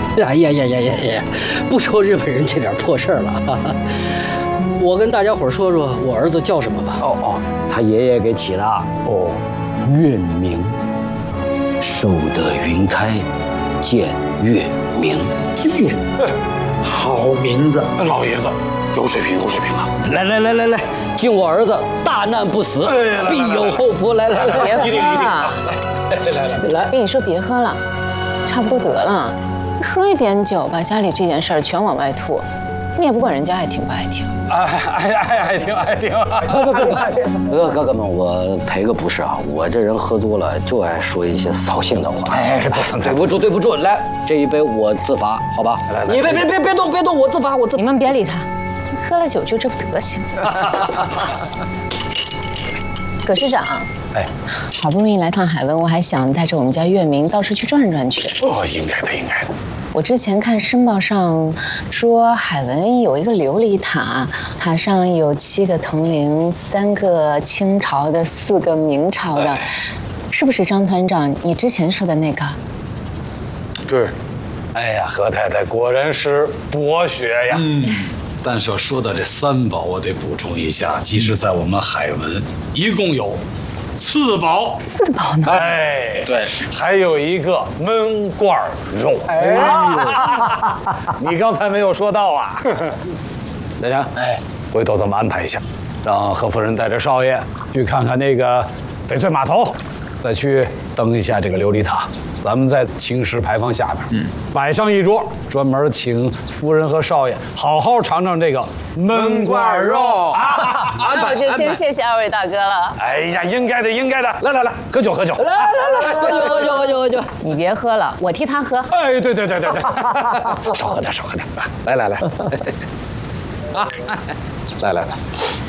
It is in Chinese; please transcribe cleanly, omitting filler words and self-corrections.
哎呀！不说日本人这点破事儿了，我跟大家伙说说我儿子叫什么吧。 他爷爷给起的月明，寿得云开见月明。 好名字， 老爷子有水平啊！ 来，敬我儿子大难不死，必有后福。来， 别喝了， 来， 跟你说别喝了，差不多得了，喝一点酒把家里这件事儿全往外吐，你也不管人家爱听不爱听。 爱听。 哥哥们，我赔个不是啊，我这人喝多了就爱说一些扫兴的话。对不住，来这一杯我自罚，好吧？来，你别动，我自罚。 你们别理他，喝了酒就这副德行。葛市长，好不容易来趟海文，我还想带着我们家月明到处去转转去。 应该的。 我之前看申报上说海文有一个琉璃塔，塔上有7个铜铃，3个清朝的，4个明朝的，是不是张团长你之前说的那个？ 对。哎呀，何太太果然是博学呀。 但是说到这3宝，我得补充一下，其实在我们海文一共有4宝。 4宝呢？ 对，还有一个焖罐肉。你刚才没有说到啊。大家，回头咱们安排一下，让何夫人带着少爷去看看那个翡翠码头，再去登一下这个琉璃塔。咱们在青石牌坊下边，摆上一桌，专门请夫人和少爷好好尝尝这个焖罐肉啊！ 那我就先谢谢2位大哥了。 哎呀，应该的。来，喝酒。 来，喝酒。 你别喝了，我替他喝。 哎，对，少喝点啊！来，来，